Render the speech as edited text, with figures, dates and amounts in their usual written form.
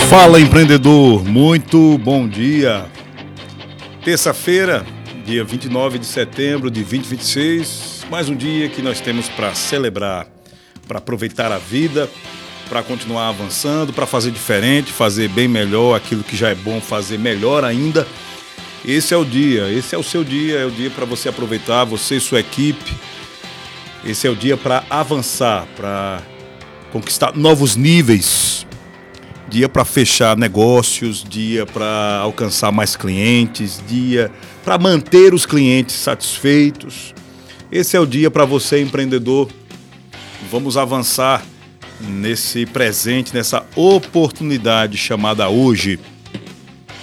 Fala, empreendedor, muito bom dia. Terça-feira, dia 29 de setembro de 2026, mais um dia que nós temos para celebrar, para aproveitar a vida, para continuar avançando, para fazer diferente, fazer bem melhor aquilo que já é bom, fazer melhor ainda. Esse é o dia, esse é o seu dia, é o dia para você aproveitar, você e sua equipe. Esse é o dia para avançar, para conquistar novos níveis. Dia para fechar negócios, dia para alcançar mais clientes, dia para manter os clientes satisfeitos. Esse é o dia para você, empreendedor. Vamos avançar nesse presente, nessa oportunidade chamada hoje.